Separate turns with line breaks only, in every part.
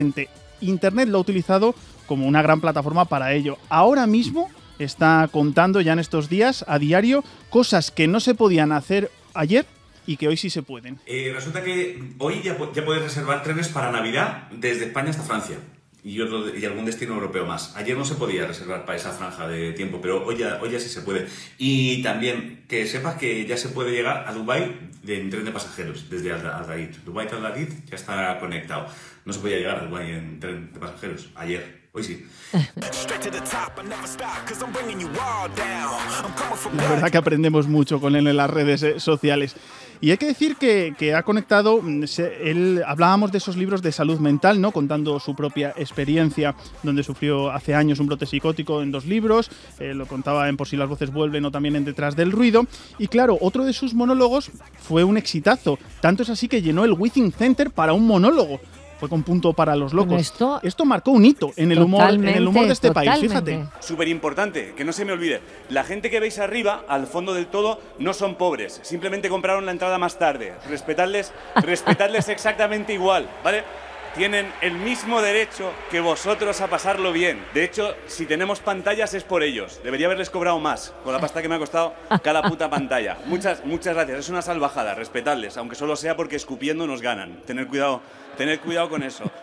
Internet lo ha utilizado como una gran plataforma para ello. Ahora mismo está contando ya en estos días, a diario, cosas que no se podían hacer ayer y que hoy sí se pueden.
Resulta que hoy ya puedes reservar trenes para Navidad desde España hasta Francia y algún destino europeo más. Ayer no se podía reservar para esa franja de tiempo, pero hoy ya sí se puede. Y también que sepas que ya se puede llegar a Dubái en tren de pasajeros desde Al-Daid. Dubái-Al-Daid ya está conectado. No se podía llegar a Dubái en tren de pasajeros ayer. Hoy sí.
La verdad que aprendemos mucho con él en las redes sociales. Y hay que decir que ha conectado, hablábamos de esos libros de salud mental, ¿no? Contando su propia experiencia, donde sufrió hace años un brote psicótico en 2 libros, lo contaba en Por si las voces vuelven o también en Detrás del ruido. Y claro, otro de sus monólogos fue un exitazo, tanto es así que llenó el Withing Center para un monólogo. Fue con Punto para los locos. Esto marcó un hito en el humor de este país, fíjate.
Súper importante, que no se me olvide. La gente que veis arriba, al fondo del todo, no son pobres. Simplemente compraron la entrada más tarde. Respetadles exactamente igual, ¿vale? Tienen el mismo derecho que vosotros a pasarlo bien. De hecho, si tenemos pantallas es por ellos. Debería haberles cobrado más, con la pasta que me ha costado cada puta pantalla. Muchas gracias. Es una salvajada, respetadles, aunque solo sea porque escupiendo nos ganan. Tened cuidado con eso.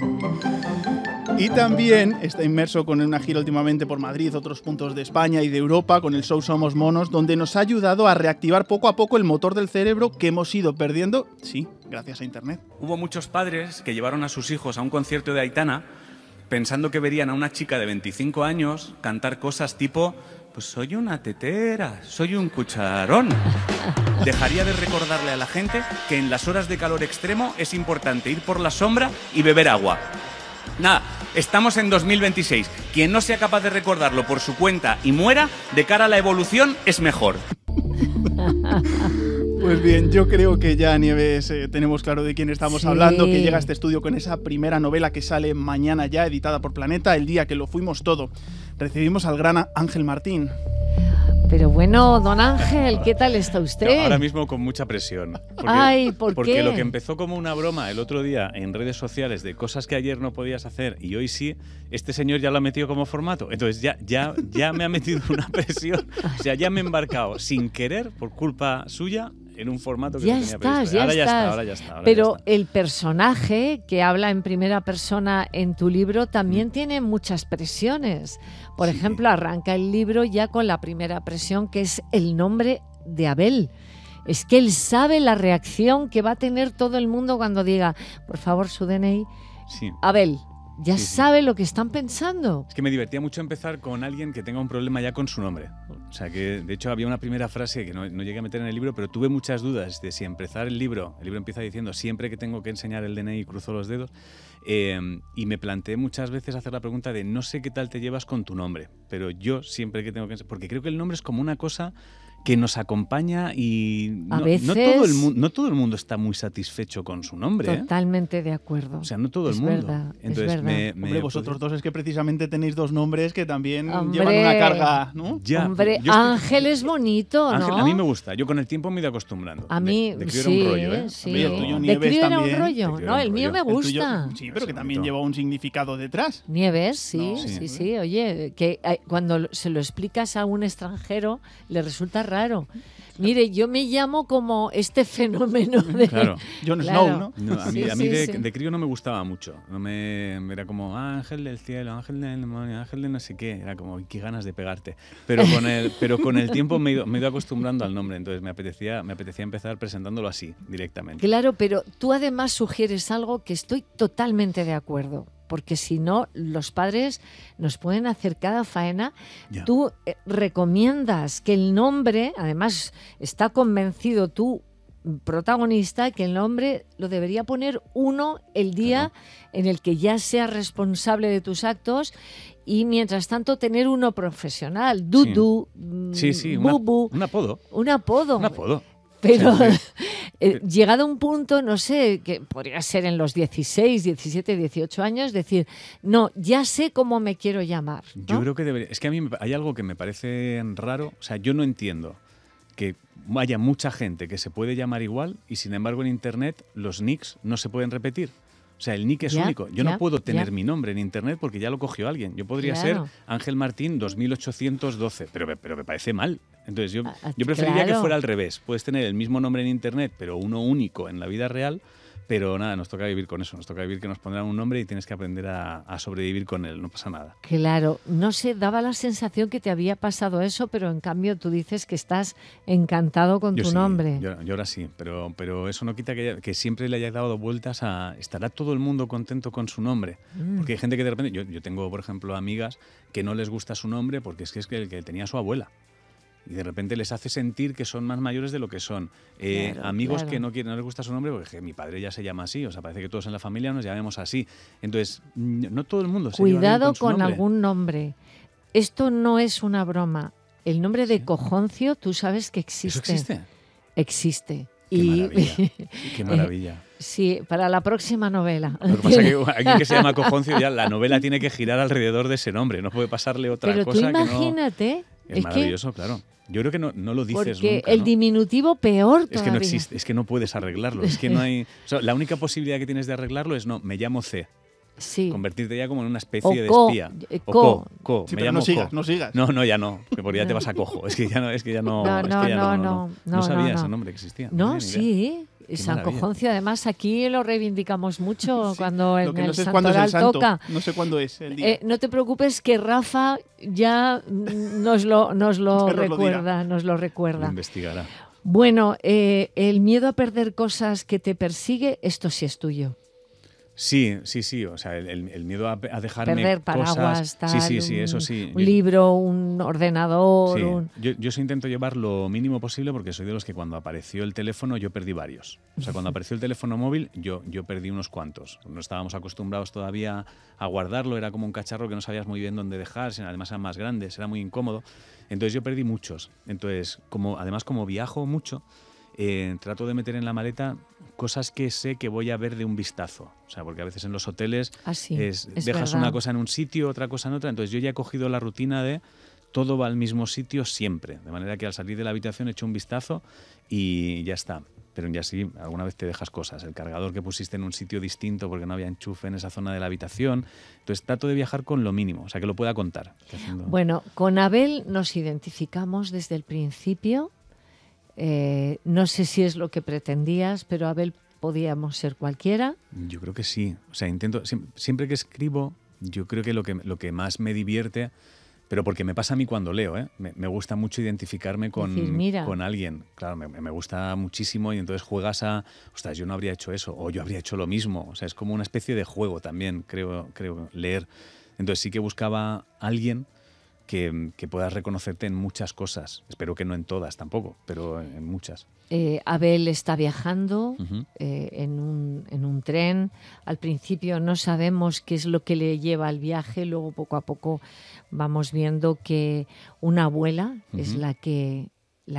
Y también está inmerso con una gira últimamente por Madrid, otros puntos de España y de Europa, con el show Somos Monos, donde nos ha ayudado a reactivar poco a poco el motor del cerebro que hemos ido perdiendo, sí, gracias a Internet.
Hubo muchos padres que llevaron a sus hijos a un concierto de Aitana pensando que verían a una chica de 25 años cantar cosas tipo: pues soy una tetera, soy un cucharón. Dejaría de recordarle a la gente que en las horas de calor extremo es importante ir por la sombra y beber agua. Nada, estamos en 2026. Quien no sea capaz de recordarlo por su cuenta y muera, de cara a la evolución, es mejor.
Pues bien, yo creo que ya, Nieves, tenemos claro de quién estamos hablando, que llega a este estudio con esa primera novela que sale mañana ya, editada por Planeta, El día que lo fuimos todo. Recibimos al gran Ángel Martín.
Pero bueno, don Ángel, ¿qué tal está usted?
Ahora mismo con mucha presión. Porque lo que empezó como una broma el otro día en redes sociales de cosas que ayer no podías hacer y hoy sí, este señor ya lo ha metido como formato. Entonces ya me ha metido una presión. O sea, ya me he embarcado sin querer, por culpa suya, en un formato que no tenía previsto. Ahora ya está.
Pero el personaje que habla en primera persona en tu libro también tiene muchas presiones. Por ejemplo, arranca el libro ya con la primera presión, que es el nombre de Abel. Es que él sabe la reacción que va a tener todo el mundo cuando diga, por favor, su DNI, Abel. Ya sabe lo que están pensando.
Es que me divertía mucho empezar con alguien que tenga un problema ya con su nombre. O sea, que de hecho había una primera frase que no llegué a meter en el libro, pero tuve muchas dudas de si empezar el libro empieza diciendo siempre que tengo que enseñar el DNI cruzo los dedos, y me planteé muchas veces hacer la pregunta de no sé qué tal te llevas con tu nombre, pero yo siempre que tengo que enseñar, porque creo que el nombre es como una cosa que nos acompaña y no todo el mundo está muy satisfecho con su nombre.
Totalmente de acuerdo.
O sea, no todo el mundo.
Verdad,
entonces,
es verdad.
Hombre, vosotros dos es que precisamente tenéis 2 nombres que también llevan una carga, ¿no?
Hombre, Ángel es bonito, ¿no?
Ángel, a mí me gusta. Yo con el tiempo me he ido acostumbrando.
A mí,
de crío era un rollo, ¿eh?
Sí.
Hombre, el tuyo,
De
Nieves,
crío era un
también.
rollo. No, el mío me gusta.
Sí, pero que también lleva un significado detrás.
Nieves, sí. Oye, que cuando se lo explicas a un extranjero le resulta raro. Mire, yo me llamo como este fenómeno de...
Claro.
Jon Snow, ¿no?
A mí de crío no me gustaba mucho. Era como ángel del cielo, ángel del demonio, ángel de no sé qué. Era como, qué ganas de pegarte. Pero con el tiempo me he ido acostumbrando al nombre. Entonces me apetecía empezar presentándolo así, directamente.
Claro, pero tú además sugieres algo que estoy totalmente de acuerdo. Porque si no, los padres nos pueden hacer cada faena. Ya. Tú recomiendas que el nombre, además está convencido tú, protagonista, que el nombre lo debería poner uno el día en el que ya seas responsable de tus actos y mientras tanto tener uno profesional. Dudu, Bubu.
Un apodo.
Un apodo.
Un apodo.
Pero llegado a un punto, no sé, que podría ser en los 16, 17, 18 años, decir, no, ya sé cómo me quiero llamar, ¿no?
Yo creo que debería. Es que a mí hay algo que me parece raro. O sea, yo no entiendo que haya mucha gente que se puede llamar igual y sin embargo en Internet los nicks no se pueden repetir. O sea, el nick es único. Yo no puedo tener mi nombre en Internet porque ya lo cogió alguien. Yo podría ser Ángel Martín 2812, pero me parece mal. Entonces yo preferiría que fuera al revés. Puedes tener el mismo nombre en Internet, pero uno único en la vida real. Pero nada, nos toca vivir con eso, nos toca vivir que nos pondrán un nombre y tienes que aprender a sobrevivir con él, no pasa nada.
Claro, no sé, daba la sensación que te había pasado eso, pero en cambio tú dices que estás encantado con tu nombre.
Yo ahora sí, pero eso no quita que siempre le haya dado vueltas a... ¿Estará todo el mundo contento con su nombre? Porque hay gente que de repente... Yo tengo, por ejemplo, amigas que no les gusta su nombre porque es que el que tenía su abuela. Y de repente les hace sentir que son más mayores de lo que son. Amigos que no les gusta su nombre porque mi padre ya se llama así, o sea, parece que todos en la familia nos llamemos así. Entonces, no todo el mundo se lleva bien con su nombre.
Algún nombre. Esto no es una broma. El nombre de Cojoncio, tú sabes que existe.
¿Eso existe?
Existe.
Qué maravilla. Qué maravilla.
Sí, para la próxima novela.
Lo que pasa es que aquí que se llama Cojoncio, ya la novela tiene que girar alrededor de ese nombre, no puede pasarle otra cosa.
Pero tú imagínate.
Es maravilloso, claro. Yo creo que no lo dices
porque
nunca,
el diminutivo peor todavía.
Es que no existe, es que no puedes arreglarlo. Es que no hay... O sea, la única posibilidad que tienes de arreglarlo es me llamo C.
Sí.
Convertirte ya como en una especie de espía.
Co.
Sí,
me
pero
llamo
no sigas.
No, ya no. Porque ya te vas a cojo. Es que ya no. No sabía ese nombre que existía.
No, sí. San Cojoncio, además, aquí lo reivindicamos mucho cuando en el Santoral toca.
No sé cuándo es el día.
No te preocupes que Rafa ya nos lo recuerda.
Lo investigará.
Bueno, el miedo a perder cosas que te persigue, esto sí es tuyo.
Sí. O sea, el miedo a dejarme
perder paraguas,
cosas... Sí, eso sí.
Un libro, un ordenador...
Sí. Yo intento llevar lo mínimo posible porque soy de los que cuando apareció el teléfono yo perdí varios. O sea, cuando apareció el teléfono móvil yo perdí unos cuantos. No estábamos acostumbrados todavía a guardarlo, era como un cacharro que no sabías muy bien dónde dejar, además eran más grandes, era muy incómodo. Entonces yo perdí muchos. Entonces, además como viajo mucho... trato de meter en la maleta cosas que sé que voy a ver de un vistazo. O sea, porque a veces en los hoteles dejas
verdad.
una cosa en un sitio, otra cosa en otra. Entonces yo ya he cogido la rutina de todo va al mismo sitio siempre. De manera que al salir de la habitación echo un vistazo y ya está. Pero ya sí, alguna vez te dejas cosas. El cargador que pusiste en un sitio distinto porque no había enchufe en esa zona de la habitación. Entonces trato de viajar con lo mínimo, o sea, que lo pueda contar.
Bueno, con Abel nos identificamos desde el principio. No sé si es lo que pretendías, pero Abel podíamos ser cualquiera.
Yo creo que sí. O sea, intento siempre que escribo, yo creo que lo que más me divierte, pero porque me pasa a mí cuando leo, me gusta mucho identificarme con alguien. Claro, me gusta muchísimo y entonces juegas a, ostras, yo no habría hecho eso o yo habría hecho lo mismo. O sea, es como una especie de juego también, creo leer. Entonces sí que buscaba a alguien que puedas reconocerte en muchas cosas. Espero que no en todas tampoco, pero en muchas.
Abel está viajando en un tren. Al principio no sabemos qué es lo que le lleva al viaje, luego poco a poco vamos viendo que una abuela es la que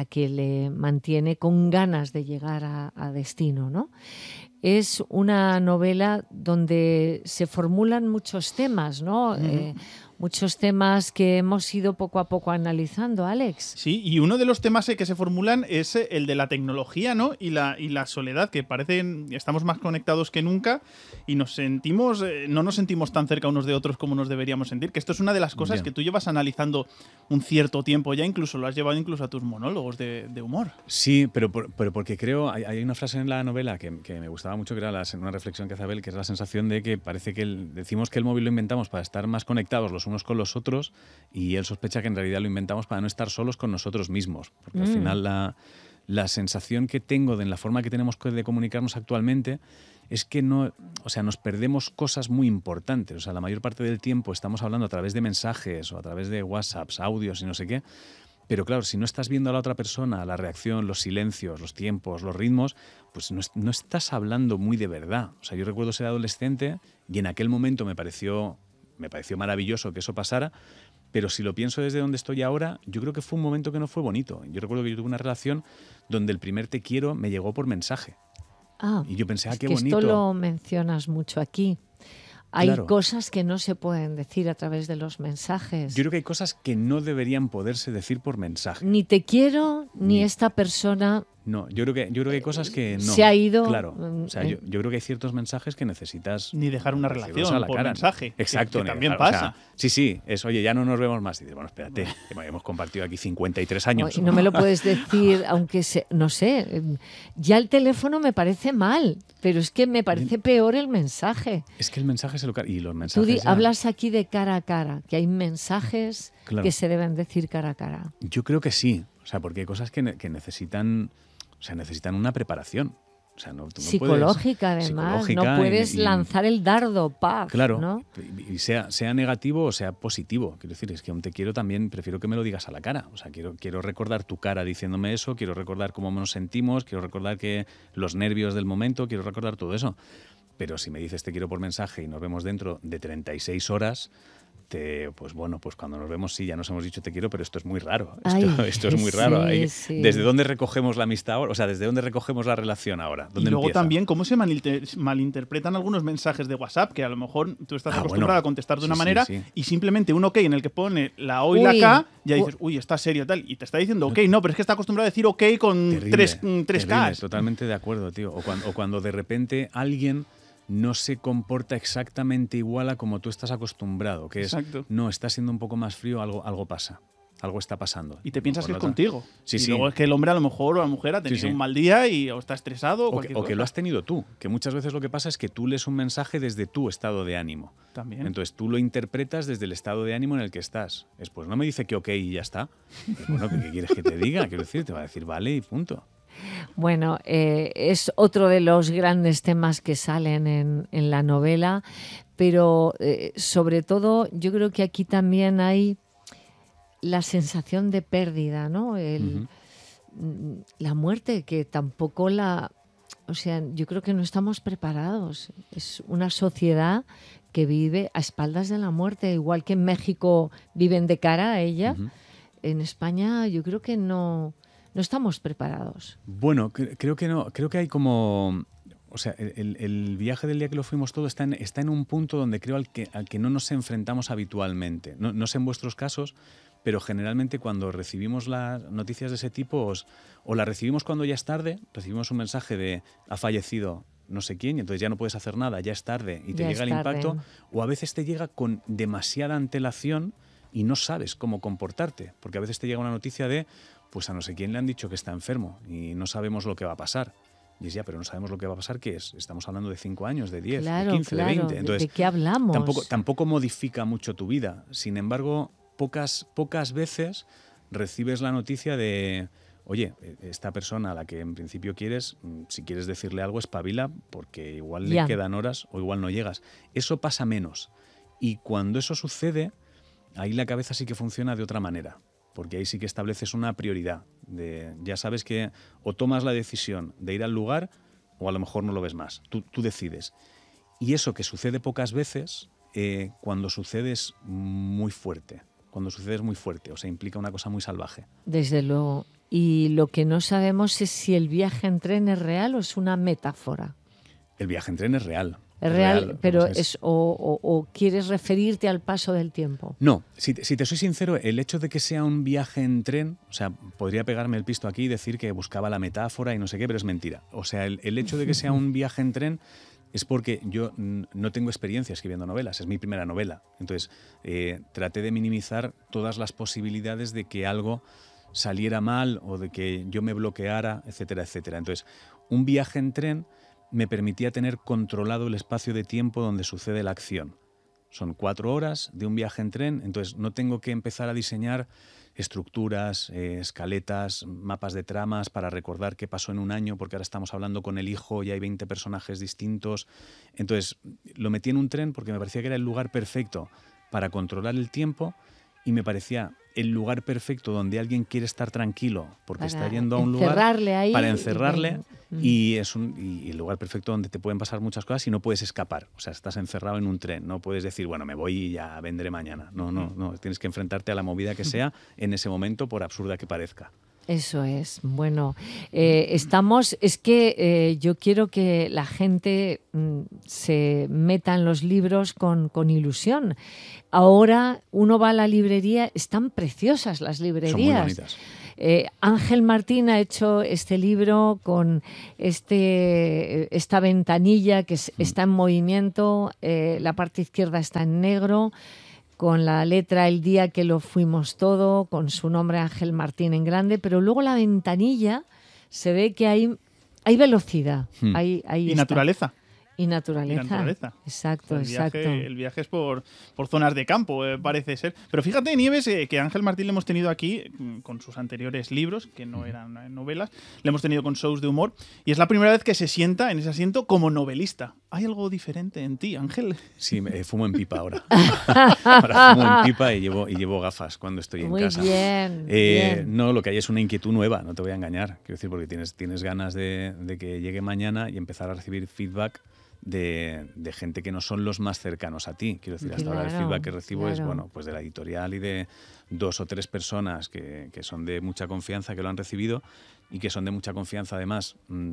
le mantiene con ganas de llegar a destino, ¿no? Es una novela donde se formulan muchos temas, ¿no? Muchos temas que hemos ido poco a poco analizando, Alex.
Sí, y uno de los temas que se formulan es el de la tecnología, ¿no? Y la soledad, que estamos más conectados que nunca y no nos sentimos tan cerca unos de otros como nos deberíamos sentir, que esto es una de las cosas que tú llevas analizando un cierto tiempo ya, incluso lo has llevado incluso a tus monólogos de humor.
Sí, pero porque creo, hay una frase en la novela que me gustaba mucho, que era una reflexión que hace Abel, que es la sensación de que parece que decimos que el móvil lo inventamos para estar más conectados los unos con los otros y él sospecha que en realidad lo inventamos para no estar solos con nosotros mismos. Porque al final la sensación que tengo en la forma que tenemos de comunicarnos actualmente es que nos perdemos cosas muy importantes. O sea, la mayor parte del tiempo estamos hablando a través de mensajes o a través de WhatsApps, audios y no sé qué. Pero claro, si no estás viendo a la otra persona, la reacción, los silencios, los tiempos, los ritmos, pues no estás hablando muy de verdad. O sea, yo recuerdo ser adolescente y en aquel momento me pareció maravilloso que eso pasara, pero si lo pienso desde donde estoy ahora, yo creo que fue un momento que no fue bonito. Yo recuerdo que yo tuve una relación donde el primer te quiero me llegó por mensaje. Y yo pensé, qué bonito.
Esto lo mencionas mucho aquí. Hay cosas que no se pueden decir a través de los mensajes.
Yo creo que hay cosas que no deberían poderse decir por mensaje.
Ni te quiero, ni esta persona
No, yo creo que hay cosas que no.
Se ha ido.
Claro. O sea, yo creo que hay ciertos mensajes que necesitas.
Ni dejar una
recibirlos
relación por mensaje.
Exacto.
Que también
dejar,
pasa.
Sí, es, oye, ya no nos vemos más. Y dices, bueno, espérate, hemos compartido aquí 53 años.
No me lo puedes decir, aunque no sé, ya el teléfono me parece mal, pero es que me parece peor el mensaje.
Es que el mensaje es y los mensajes.
Tú hablas aquí de cara a cara, que hay mensajes que se deben decir cara a cara.
Yo creo que sí, o sea, porque hay cosas que necesitan, o sea, necesitan una preparación. O sea, tú no
psicológica,
puedes,
además.
Psicológica,
no puedes lanzar el dardo, paz.
Claro,
¿no?
y sea negativo o sea positivo. Quiero decir, es que aún te quiero también, prefiero que me lo digas a la cara. O sea, quiero recordar tu cara diciéndome eso, quiero recordar cómo nos sentimos, quiero recordar que los nervios del momento, quiero recordar todo eso. Pero si me dices te quiero por mensaje y nos vemos dentro de 36 horas... pues bueno, pues cuando nos vemos sí, ya nos hemos dicho te quiero, pero esto es muy raro. Esto es muy raro.
Sí.
¿Desde dónde recogemos la amistad ahora? O sea, ¿desde dónde recogemos la relación ahora? ¿Dónde
y luego
empieza?
también cómo se malinterpretan algunos mensajes de WhatsApp, que a lo mejor tú estás acostumbrado a contestar de una manera y simplemente un OK en el que pone la O y la K, ya dices, uy, está serio tal, y te está diciendo OK, no, pero es que está acostumbrado a decir OK con
terrible,
tres Ks.
Totalmente de acuerdo, tío. O cuando de repente alguien no se comporta exactamente igual a como tú estás acostumbrado, que
Exacto.
No, está siendo un poco más frío, algo pasa. Algo está pasando.
Y te piensas que es contigo.
Sí,
y luego es que el hombre a lo mejor o la mujer ha tenido un mal día o está estresado
o que lo has tenido tú. Que muchas veces lo que pasa es que tú lees un mensaje desde tu estado de ánimo.
También.
Entonces tú lo interpretas desde el estado de ánimo en el que estás. Después no me dice que OK y ya está. Bueno, ¿qué quieres que te diga? Quiero decir, te va a decir vale y punto.
Bueno, es otro de los grandes temas que salen en la novela, pero sobre todo yo creo que aquí también hay la sensación de pérdida, ¿no? La muerte, que tampoco o sea, yo creo que no estamos preparados. Es una sociedad que vive a espaldas de la muerte, igual que en México viven de cara a ella. En España yo creo que no estamos preparados.
Bueno, creo que no. Creo que hay como... O sea, el viaje del día que lo fuimos todo está en un punto donde creo al que no nos enfrentamos habitualmente. No sé en vuestros casos, pero generalmente cuando recibimos las noticias de ese tipo, o las recibimos cuando ya es tarde, recibimos un mensaje de ha fallecido no sé quién, y entonces ya no puedes hacer nada, ya es tarde, y te llega el impacto, o a veces te llega con demasiada antelación y no sabes cómo comportarte, porque a veces te llega una noticia de pues a no sé quién le han dicho que está enfermo y no sabemos lo que va a pasar. Y es pero no sabemos lo que va a pasar, ¿qué es? Estamos hablando de 5 años, de 10, de 15, de 20. Entonces,
¿de qué hablamos?
Tampoco modifica mucho tu vida. Sin embargo, pocas veces recibes la noticia de, oye, esta persona a la que en principio quieres, si quieres decirle algo, espabila, porque igual le quedan horas o igual no llegas. Eso pasa menos. Y cuando eso sucede, ahí la cabeza sí que funciona de otra manera. Porque ahí sí que estableces una prioridad. Ya sabes que o tomas la decisión de ir al lugar o a lo mejor no lo ves más. Tú decides. Y eso que sucede pocas veces, cuando sucede es muy fuerte. Cuando sucede es muy fuerte, o sea, implica una cosa muy salvaje.
Desde luego. Y lo que no sabemos es si el viaje en tren es real o es una metáfora.
El viaje en tren es real.
Es real, pero o quieres referirte al paso del tiempo.
No, si te soy sincero, el hecho de que sea un viaje en tren, o sea, podría pegarme el pisto aquí y decir que buscaba la metáfora y no sé qué, pero es mentira. O sea, el hecho de que sea un viaje en tren es porque yo no tengo experiencia escribiendo novelas, es mi primera novela. Entonces, traté de minimizar todas las posibilidades de que algo saliera mal o de que yo me bloqueara, etcétera, etcétera. Entonces, un viaje en tren me permitía tener controlado el espacio de tiempo donde sucede la acción. Son 4 horas de un viaje en tren, entonces no tengo que empezar a diseñar estructuras, escaletas, mapas de tramas para recordar qué pasó en un año, porque ahora estamos hablando con el hijo y hay 20 personajes distintos. Entonces lo metí en un tren porque me parecía que era el lugar perfecto para controlar el tiempo y me parecía el lugar perfecto donde alguien quiere estar tranquilo porque está yendo a un lugar
ahí
para encerrarle y es el lugar perfecto donde te pueden pasar muchas cosas y no puedes escapar. O sea, estás encerrado en un tren, no puedes decir, bueno, me voy y ya vendré mañana. No, tienes que enfrentarte a la movida que sea en ese momento, por absurda que parezca.
Eso es. Bueno, yo quiero que la gente se meta en los libros con ilusión. Ahora uno va a la librería, están preciosas las librerías.
Son muy bonitas.
Ángel Martín ha hecho este libro con esta ventanilla que está en movimiento, la parte izquierda está en negro, con la letra El día que lo fuimos todo, con su nombre Ángel Martín en grande, pero luego la ventanilla se ve que hay velocidad. Ahí
y
está.
naturaleza.
Y naturaleza. Exacto, exacto.
El viaje es por zonas de campo, parece ser. Pero fíjate, Nieves, que a Ángel Martín le hemos tenido aquí con sus anteriores libros, que no eran novelas, le hemos tenido con shows de humor, y es la primera vez que se sienta en ese asiento como novelista. ¿Hay algo diferente en ti, Ángel?
Sí, fumo en pipa ahora. Ahora fumo en pipa y llevo gafas cuando estoy en casa.
Muy bien.
No, lo que hay es una inquietud nueva, no te voy a engañar. Quiero decir, porque tienes ganas de que llegue mañana y empezar a recibir feedback de gente que no son los más cercanos a ti. Quiero decir, hasta ahora el feedback que recibo es pues de la editorial y de 2 o 3 personas que son de mucha confianza, que lo han recibido y que son de mucha confianza además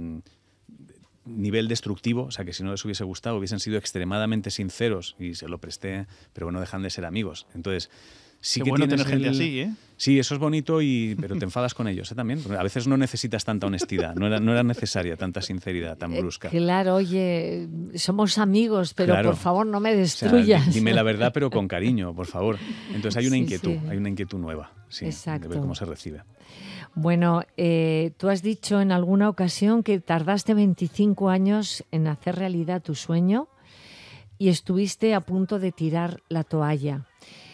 nivel destructivo, o sea que si no les hubiese gustado hubiesen sido extremadamente sinceros y se lo presté, pero bueno, dejan de ser amigos. Entonces sí
Qué
que
bueno
tienes
tener gente así, ¿eh?
Sí, eso es bonito, pero te enfadas con ellos también. Porque a veces no necesitas tanta honestidad, no era necesaria tanta sinceridad tan brusca.
Claro, oye, somos amigos, pero
claro.
Por favor no me destruyas.
O sea, dime la verdad, pero con cariño, por favor. Entonces hay una inquietud,
sí.
Hay una inquietud nueva, sí,
Exacto.
de ver cómo se recibe.
Bueno, tú has dicho en alguna ocasión que tardaste 25 años en hacer realidad tu sueño y estuviste a punto de tirar la toalla.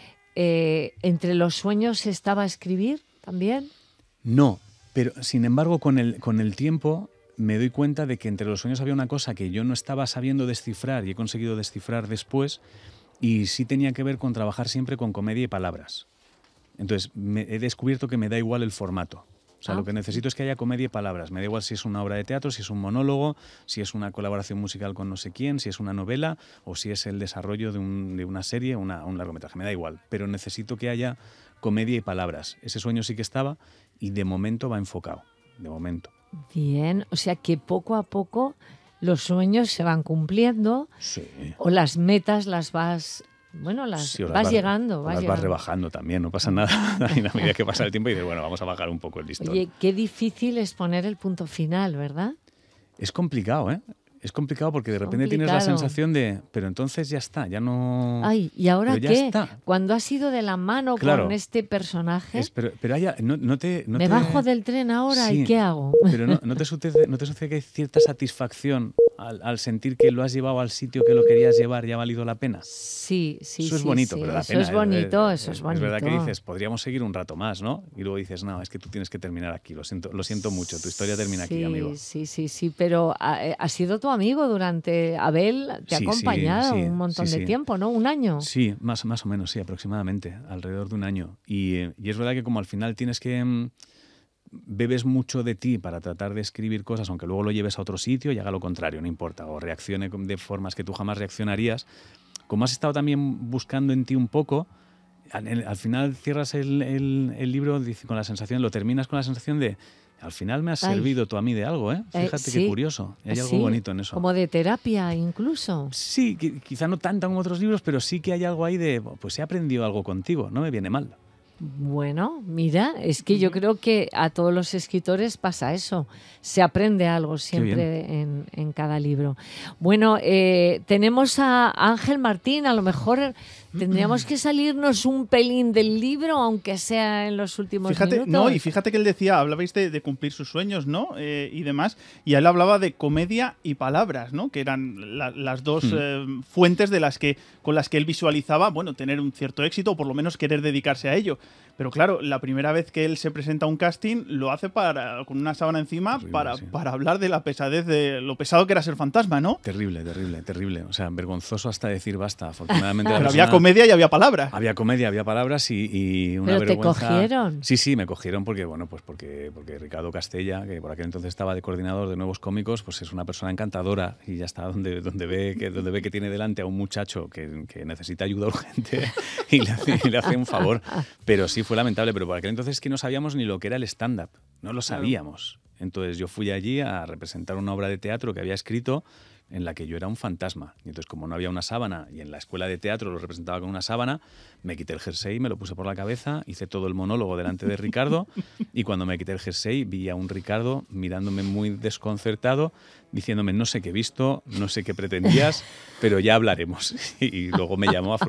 ¿Entre los sueños estaba escribir también?
No, pero sin embargo con el tiempo me doy cuenta de que entre los sueños había una cosa que yo no estaba sabiendo descifrar y he conseguido descifrar después, y sí tenía que ver con trabajar siempre con comedia y palabras. Entonces he descubierto que me da igual el formato. O sea, lo que necesito es que haya comedia y palabras. Me da igual si es una obra de teatro, si es un monólogo, si es una colaboración musical con no sé quién, si es una novela o si es el desarrollo de una serie, un largometraje. Me da igual, pero necesito que haya comedia y palabras. Ese sueño sí que estaba y de momento va enfocado. De momento.
Bien, o sea que poco a poco los sueños se van cumpliendo,
sí.
O las metas las vas... Bueno, vas llegando.
Las vas rebajando también, no pasa nada. Y a medida que pasa el tiempo dices, bueno, vamos a bajar un poco el listón.
Oye, qué difícil es poner el punto final, ¿verdad?
Es complicado, ¿eh? Es complicado porque de repente tienes la sensación de, pero entonces ya está, ya no...
Ay, ¿y ahora
qué?
Está. Cuando has ido de la mano con este personaje...
Pero
me bajo del tren ahora,
sí,
¿y qué hago?
Pero no te sucede que hay cierta satisfacción al sentir que lo has llevado al sitio que lo querías llevar y ha valido la pena.
Sí.
Eso es bonito, pero la pena.
Eso es bonito. Es
verdad que dices, podríamos seguir un rato más, ¿no? Y luego dices, no, es que tú tienes que terminar aquí, lo siento mucho, tu historia termina aquí, amigo.
Sí, pero ha sido tu amigo durante... Abel te ha acompañado un montón de tiempo, ¿no? ¿Un año?
Sí, más o menos, sí, aproximadamente, alrededor de un año. Y es verdad que como al final tienes que... bebes mucho de ti para tratar de escribir cosas, aunque luego lo lleves a otro sitio y haga lo contrario, no importa, o reaccione de formas que tú jamás reaccionarías. Como has estado también buscando en ti un poco, al final cierras el libro con la sensación, lo terminas con la sensación de, al final me has servido tú a mí de algo, ¿eh? Fíjate qué curioso, hay algo bonito en eso.
Como de terapia incluso.
Sí, quizá no tanto como otros libros, pero sí que hay algo ahí de, pues he aprendido algo contigo, no me viene mal.
Bueno, mira, es que yo creo que a todos los escritores pasa eso. Se aprende algo siempre en cada libro. Bueno, tenemos a Ángel Martín, a lo mejor tendríamos que salirnos un pelín del libro, aunque sea en los últimos minutos.
No, y fíjate que él decía, hablabais de cumplir sus sueños, ¿no? Y demás, y él hablaba de comedia y palabras, ¿no? Que eran las dos fuentes con las que él visualizaba, bueno, tener un cierto éxito o por lo menos querer dedicarse a ello. Pero claro, la primera vez que él se presenta a un casting lo hace con una sábana encima para hablar de la pesadez, de lo pesado que era ser fantasma, ¿no?
Terrible. O sea, vergonzoso hasta decir basta. Afortunadamente
pero había comedia y había palabras.
Había comedia, había palabras y una
¿Pero
vergüenza.
te cogieron?
Sí, me cogieron porque Ricardo Castella, que por aquel entonces estaba de coordinador de Nuevos Cómicos, pues es una persona encantadora y ya está donde ve que tiene delante a un muchacho que necesita ayuda urgente y le hace un favor. Pero sí fue lamentable, pero por aquel entonces es que no sabíamos ni lo que era el stand-up, no lo sabíamos. Entonces yo fui allí a representar una obra de teatro que había escrito en la que yo era un fantasma. Y entonces, como no había una sábana y en la escuela de teatro lo representaba con una sábana, me quité el jersey, me lo puse por la cabeza, hice todo el monólogo delante de Ricardo y cuando me quité el jersey vi a un Ricardo mirándome muy desconcertado, diciéndome no sé qué he visto, no sé qué pretendías, pero ya hablaremos. Y luego me llamó